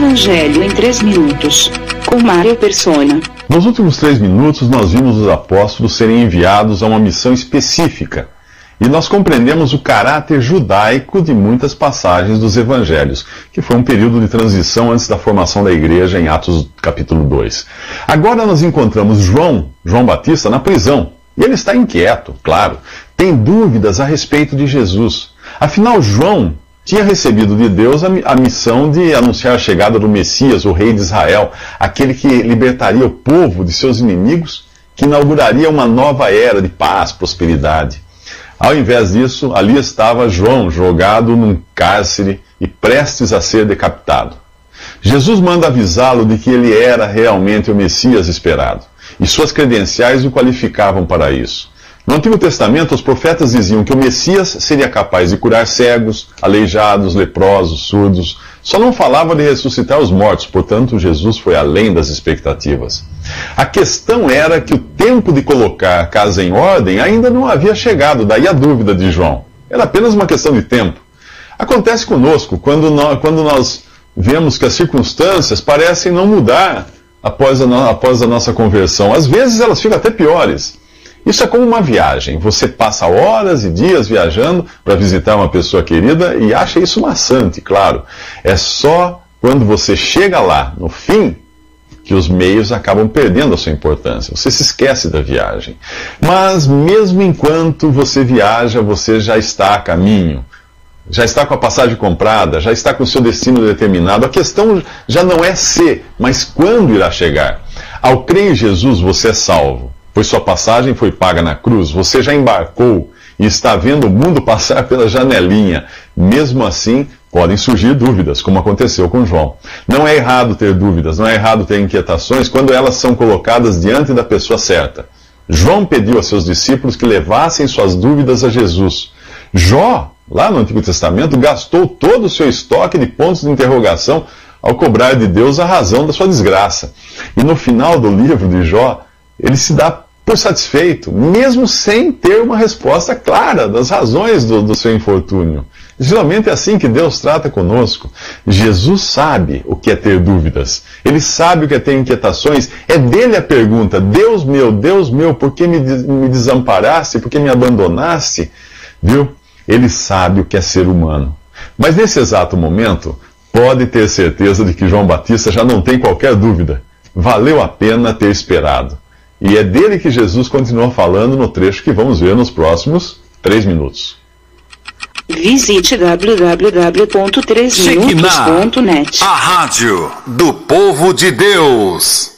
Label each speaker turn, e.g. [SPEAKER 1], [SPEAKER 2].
[SPEAKER 1] Evangelho em 3 minutos, com Mário Persona.
[SPEAKER 2] Nos últimos 3 minutos, nós vimos os apóstolos serem enviados a uma missão específica. E nós compreendemos o caráter judaico de muitas passagens dos evangelhos, que foi um período de transição antes da formação da igreja em Atos capítulo 2. Agora nós encontramos João Batista na prisão. E ele está inquieto, claro. Tem dúvidas a respeito de Jesus. Afinal, João tinha recebido de Deus a missão de anunciar a chegada do Messias, o rei de Israel, aquele que libertaria o povo de seus inimigos, que inauguraria uma nova era de paz, prosperidade. Ao invés disso, ali estava João, jogado num cárcere e prestes a ser decapitado. Jesus manda avisá-lo de que ele era realmente o Messias esperado, e suas credenciais o qualificavam para isso. No Antigo Testamento, os profetas diziam que o Messias seria capaz de curar cegos, aleijados, leprosos, surdos. Só não falava de ressuscitar os mortos, portanto, Jesus foi além das expectativas. A questão era que o tempo de colocar a casa em ordem ainda não havia chegado, daí a dúvida de João. Era apenas uma questão de tempo. Acontece conosco quando nós vemos que as circunstâncias parecem não mudar após a nossa conversão. Às vezes elas ficam até piores. Isso é como uma viagem. Você passa horas e dias viajando para visitar uma pessoa querida e acha isso maçante, claro. É só quando você chega lá, no fim, que os meios acabam perdendo a sua importância. Você se esquece da viagem. Mas mesmo enquanto você viaja, você já está a caminho. Já está com a passagem comprada, já está com o seu destino determinado. A questão já não é se, mas quando irá chegar. Ao crer em Jesus, você é salvo, pois sua passagem foi paga na cruz. Você já embarcou e está vendo o mundo passar pela janelinha. Mesmo assim, podem surgir dúvidas, como aconteceu com João. Não é errado ter dúvidas, não é errado ter inquietações quando elas são colocadas diante da pessoa certa. João pediu a seus discípulos que levassem suas dúvidas a Jesus. Jó, lá no Antigo Testamento, gastou todo o seu estoque de pontos de interrogação ao cobrar de Deus a razão da sua desgraça. E no final do livro de Jó, ele se dá por satisfeito, mesmo sem ter uma resposta clara das razões do seu infortúnio. Geralmente é assim que Deus trata conosco. Jesus sabe o que é ter dúvidas. Ele sabe o que é ter inquietações. É dele a pergunta: Deus meu, por que me desamparaste? Por que me abandonaste? Viu? Ele sabe o que é ser humano. Mas nesse exato momento, pode ter certeza de que João Batista já não tem qualquer dúvida. Valeu a pena ter esperado. E é dele que Jesus continua falando no trecho que vamos ver nos próximos 3 minutos.
[SPEAKER 1] Visite www.3minutos.net.
[SPEAKER 3] A rádio do povo de Deus.